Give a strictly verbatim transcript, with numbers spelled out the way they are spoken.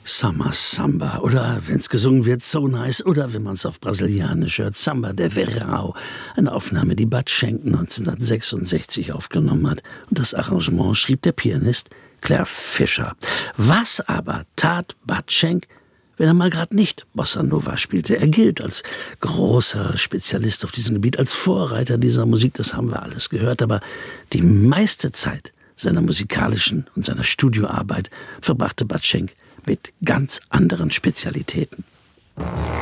Summer Samba oder, wenn es gesungen wird, So Nice oder, wenn man es auf Brasilianisch hört, Samba de Verão. Eine Aufnahme, die Bud Schenk neunzehnhundertsechsundsechzig aufgenommen hat. Und das Arrangement schrieb der Pianist Claire Fischer. Was aber tat Bud Schenk, wenn er mal gerade nicht Bossa Nova spielte? Er gilt als großer Spezialist auf diesem Gebiet, als Vorreiter dieser Musik, das haben wir alles gehört. Aber die meiste Zeit seiner musikalischen und seiner Studioarbeit verbrachte Bud Schenk mit ganz anderen Spezialitäten.